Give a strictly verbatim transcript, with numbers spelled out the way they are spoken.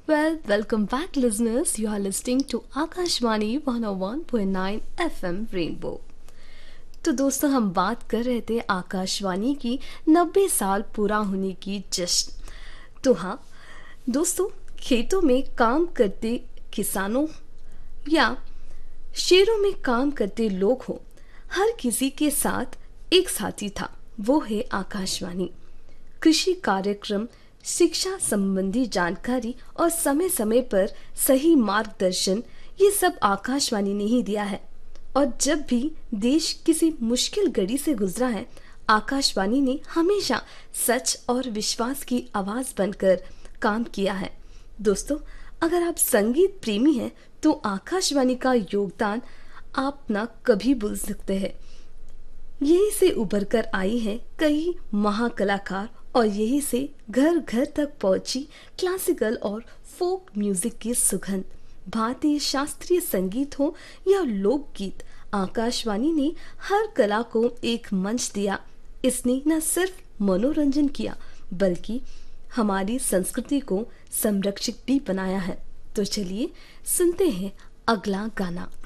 Well, welcome back, listeners. You are listening to Akashvani one oh one point nine F M Rainbow. तो दोस्तों, हम बात कर रहे थे आकाशवाणी की नब्बे साल पूरा होने की जश्न। तो हाँ दोस्तों, खेतों में काम करते किसानों या शहरों में काम करते लोग हो, हर किसी के साथ एक साथी था, वो है आकाशवाणी। कृषि कार्यक्रम, शिक्षा संबंधी जानकारी और समय समय पर सही मार्गदर्शन, ये सब आकाशवाणी ने ही दिया है। और जब भी देश किसी मुश्किल घड़ी से गुजरा है, आकाशवाणी ने हमेशा सच और विश्वास की आवाज बनकर काम किया है। दोस्तों, अगर आप संगीत प्रेमी हैं तो आकाशवाणी का योगदान आप ना कभी भूल सकते हैं। यहीं से उभर कर आई है कई महाकलाकार और यहीं से घर घर तक पहुंची क्लासिकल और फोक म्यूजिक की सुगंध। भारतीय शास्त्रीय संगीत हो या लोकगीत, आकाशवाणी ने हर कला को एक मंच दिया। इसने न सिर्फ मनोरंजन किया बल्कि हमारी संस्कृति को संरक्षित भी बनाया है। तो चलिए सुनते हैं अगला गाना।